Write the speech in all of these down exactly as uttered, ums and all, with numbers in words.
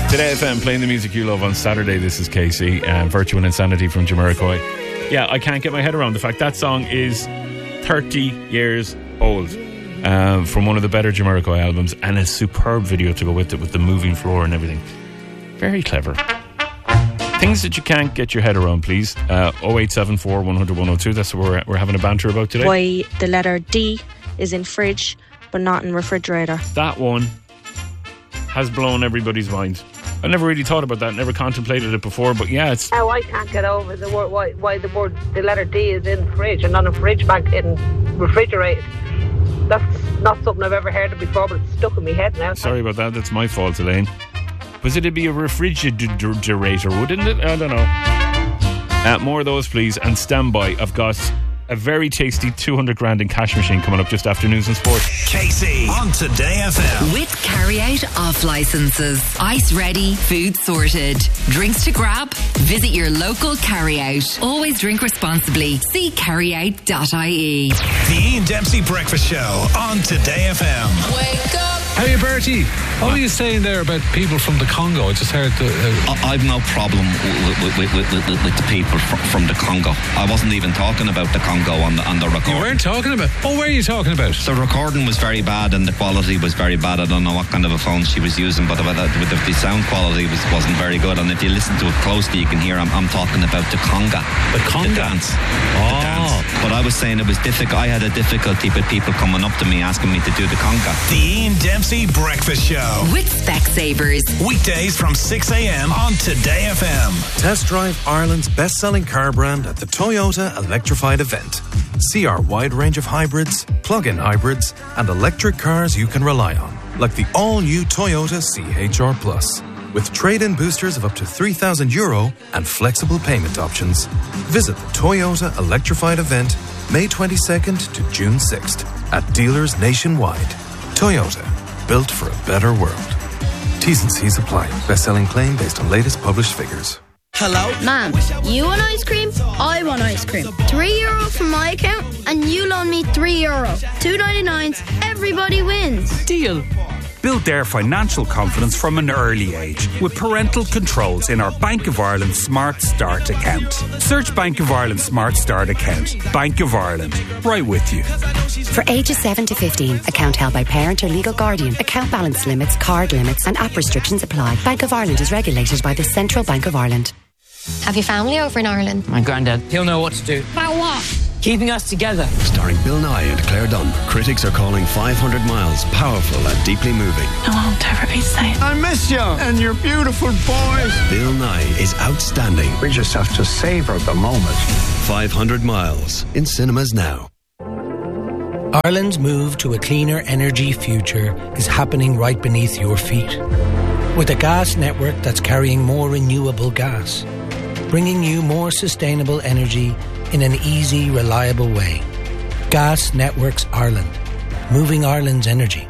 Today F M, playing the music you love on Saturday. This is Casey and Virtue and Insanity from Jamiroquai. Yeah, I can't get my head around the fact that song is thirty years old, um, from one of the better Jamiroquai albums, and a superb video to go with it, with the moving floor and everything. Very clever. Things that you can't get your head around, please. uh, oh eight seven four, one hundred, one oh two. That's what we're, we're having a banter about today. Why the letter D is in fridge but not in refrigerator. That one has blown everybody's mind. I never really thought about that, never contemplated it before, but yeah, it's... Oh, I can't get over the word, why, why the word, the letter D is in fridge and not a fridge bag in refrigerated. That's not something I've ever heard of before, but it's stuck in my head now. Sorry about that, that's my fault, Elaine. Was it'd be a refrigerator, wouldn't it? I don't know. Uh, more of those, please, and stand by. I've got a very tasty two hundred grand in cash machine coming up just after news and sport. Casey on Today F M. With carry-out off licences. Ice ready, food sorted. Drinks to grab? Visit your local carry-out. Always drink responsibly. See carryout dot I E. The Ian Dempsey Breakfast Show on Today F M. Wake up! Hey Bertie, what were you saying there about people from the Congo? I just heard the... Uh, I, I've no problem with, with, with, with, with the people from, from the Congo. I wasn't even talking about the Congo on the, on the recording. You weren't talking about... What were you talking about? The recording was very bad and the quality was very bad. I don't know what kind of a phone she was using, but the, the, the sound quality was, wasn't very good. And if you listen to it closely, you can hear I'm, I'm talking about the conga. The conga? The dance. Oh. The dance. But I was saying it was difficult. I had a difficulty with people coming up to me asking me to do the conga. The Ian Dempsey Breakfast Show. With Specsavers. Weekdays from six a.m. on Today F M. Test drive Ireland's best-selling car brand at the Toyota Electrified event. See our wide range of hybrids, plug-in hybrids, and electric cars you can rely on, like the all-new Toyota C H R Plus, with trade-in boosters of up to three thousand euro and flexible payment options. Visit the Toyota Electrified event May twenty-second to June sixth at dealers nationwide. Toyota, built for a better world. T's and C's apply. Best-selling claim based on latest published figures. Hello? Ma'am, you want ice cream? I want ice cream. Three euro from my account and you loan me three euro. Two ninety-nines, everybody wins. Deal. Build their financial confidence from an early age with parental controls in our Bank of Ireland Smart Start account. Search Bank of Ireland Smart Start account. Bank of Ireland. Right with you. For ages seven to fifteen, account held by parent or legal guardian. Account balance limits, card limits and app restrictions apply. Bank of Ireland is regulated by the Central Bank of Ireland. Have you family over in Ireland? My granddad. He'll know what to do. About what? Keeping us together. Starring Bill Nye and Claire Dunn. Critics are calling five hundred miles powerful and deeply moving. I won't ever be the same. I miss you and your beautiful boys. Bill Nye is outstanding. We just have to savor the moment. five hundred miles in cinemas now. Ireland's move to a cleaner energy future is happening right beneath your feet. With a gas network that's carrying more renewable gas, bringing you more sustainable energy in an easy, reliable way. Gas Networks Ireland. Moving Ireland's energy.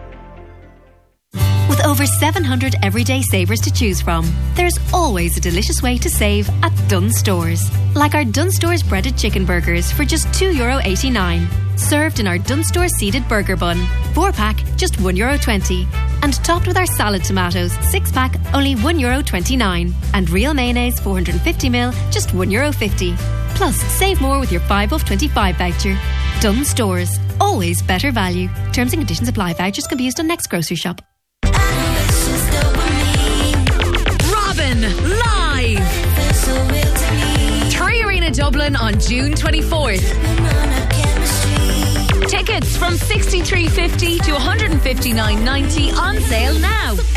With over seven hundred everyday savers to choose from, there's always a delicious way to save at Dunnes Stores. Like our Dunnes Stores breaded chicken burgers for just two euro eighty-nine. Served in our Dunnes Stores seeded burger bun. four pack, just one euro twenty. And topped with our salad tomatoes, six pack, only one euro twenty-nine. And real mayonnaise, four hundred fifty milliliters, just one euro fifty. Plus, save more with your five off twenty-five voucher. Dunnes Stores. Always better value. Terms and conditions apply. Vouchers can be used on next grocery shop. Robin, live! Three Arena Dublin on June twenty-fourth. Tickets from sixty-three fifty to one hundred fifty-nine ninety on sale now.